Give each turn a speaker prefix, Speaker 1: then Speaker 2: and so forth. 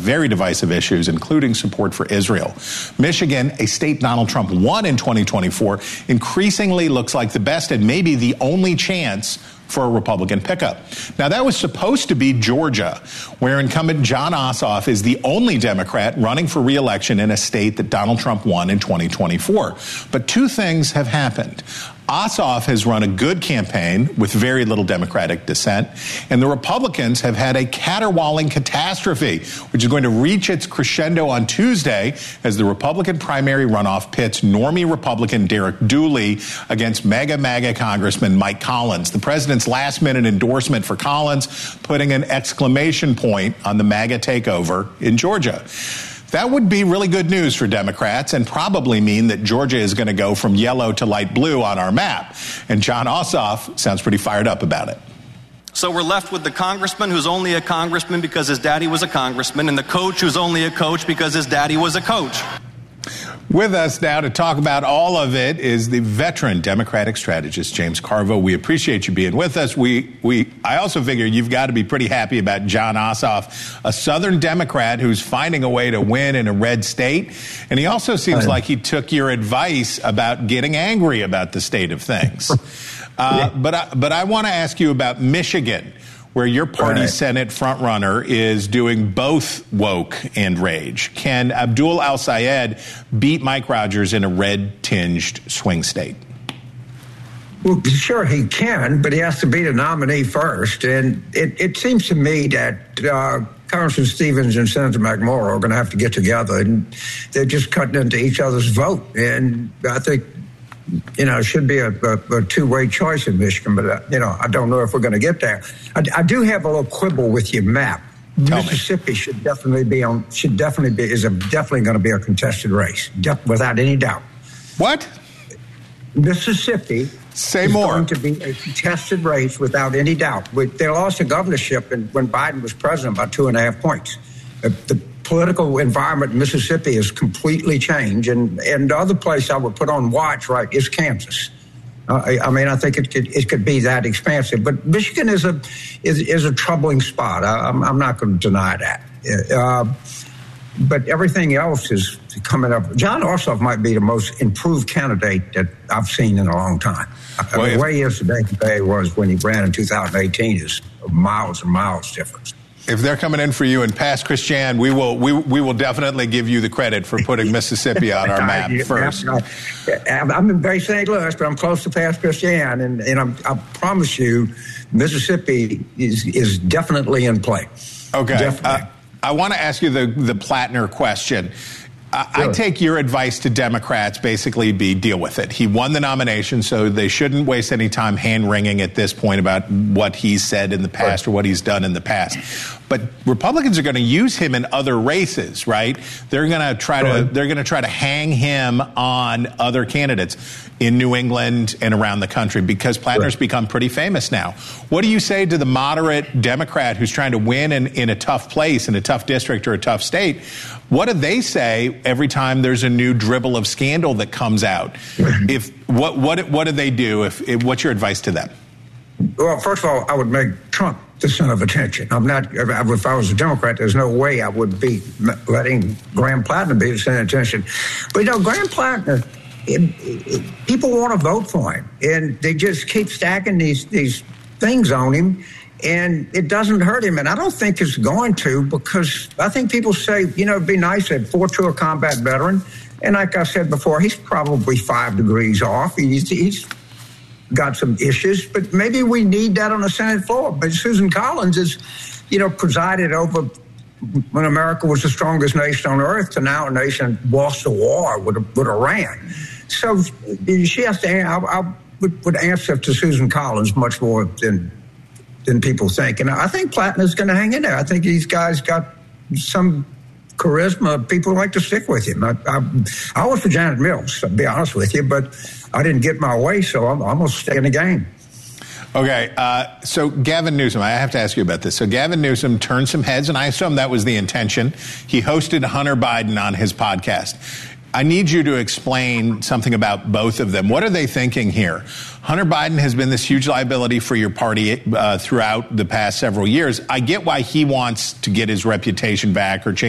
Speaker 1: very divisive issues, including support for Israel. Michigan, a state Donald Trump won in 2024, increasingly looks like the best and maybe the only chance for a Republican pickup. Now, that was supposed to be Georgia, where incumbent Jon Ossoff is the only Democrat running for re-election in a state that Donald Trump won in 2024. But two things have happened. Ossoff has run a good campaign with very little Democratic dissent, and the Republicans have had a caterwauling catastrophe, which is going to reach its crescendo on Tuesday as the Republican primary runoff pits normie Republican Derek Dooley against MAGA Congressman Mike Collins. The president's last-minute endorsement for Collins putting an exclamation point on the MAGA takeover in Georgia. That would be really good news for Democrats and probably mean that Georgia is going to go from yellow to light blue on our map. And Jon Ossoff sounds pretty fired up about it.
Speaker 2: So we're left with the congressman who's only a congressman because his daddy was a congressman, and the coach who's only a coach because his daddy was a coach.
Speaker 1: With us now to talk about all of it is the veteran Democratic strategist, James Carville. We appreciate you being with us. I also figure you've got to be pretty happy about Jon Ossoff, a Southern Democrat who's finding a way to win in a red state. And he also seems like he took your advice about getting angry about the state of things. But I want to ask you about Michigan, where your party's Senate frontrunner is doing both woke and rage. Can Abdul Al-Sayed beat Mike Rogers in a red-tinged swing state?
Speaker 3: Well, sure he can, but he has to beat a nominee first. And it seems to me that Congressman Stevens and Senator McMorrow are going to have to get together, and they're just cutting into each other's vote. And I think, it should be a two-way choice in Michigan, but, I don't know if we're going to get there. I do have a little quibble with your map. Mississippi should definitely going to be a contested race, without any doubt.
Speaker 1: What?
Speaker 3: Mississippi going to be a contested race without any doubt. They lost the governorship when Biden was president by 2.5 points. The political environment in Mississippi has completely changed, and the other place I would put on watch, is Kansas. I think it could be that expansive, but Michigan is a troubling spot. I'm not going to deny that. But everything else is coming up. Jon Ossoff might be the most improved candidate that I've seen in a long time. The way he is today was when he ran in 2018 is miles and miles difference.
Speaker 1: If they're coming in for you and past Christian, we will definitely give you the credit for putting Mississippi on our map first.
Speaker 3: I'm in Bay St. Louis, but I'm close to past Christian, and I promise you, Mississippi is definitely in play.
Speaker 1: Okay.
Speaker 3: Definitely.
Speaker 1: I want to ask you the Plattner question. Sure. I take your advice to Democrats basically be deal with it. He won the nomination, so they shouldn't waste any time hand-wringing at this point about what he's said in the past or what he's done in the past. But Republicans are going to use him in other races, right? They're going to try to hang him on other candidates in New England and around the country because Plattner's become pretty famous now. What do you say to the moderate Democrat who's trying to win in a tough place, in a tough district or a tough state? What do they say every time there's a new dribble of scandal that comes out? What do they do? What's your advice to them?
Speaker 3: Well, first of all, I would make Trump the center of attention. If I was a Democrat, there's no way I would be letting Graham Plattner be the center of attention. But Graham Plattner, people want to vote for him, and they just keep stacking these things on him. And it doesn't hurt him, and I don't think it's going to, because I think people say, it'd be nice to have 4-tour combat veteran. And like I said before, he's probably 5 degrees off. He's got some issues, but maybe we need that on the Senate floor. But Susan Collins is, presided over when America was the strongest nation on earth to now a nation lost a war with Iran. So she has to, I would answer to Susan Collins much more than people think. And I think Plattner's going to hang in there. I think these guys got some charisma. People like to stick with him. I was for Janet Mills, to be honest with you, but I didn't get my way, so I'm going to stay in the game.
Speaker 1: Okay, so Gavin Newsom, I have to ask you about this. So Gavin Newsom turned some heads, and I assume that was the intention. He hosted Hunter Biden on his podcast. I need you to explain something about both of them. What are they thinking here? Hunter Biden has been this huge liability for your party throughout the past several years. I get why he wants to get his reputation back or change